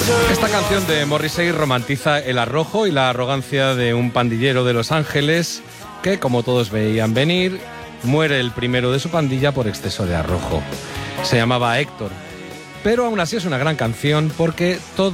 Esta canción de Morrissey romantiza el arrojo y la arrogancia de un pandillero de Los Ángeles que, como todos veían venir, muere el primero de su pandilla por exceso de arrojo. Se llamaba Héctor, pero aún así es una gran canción porque todo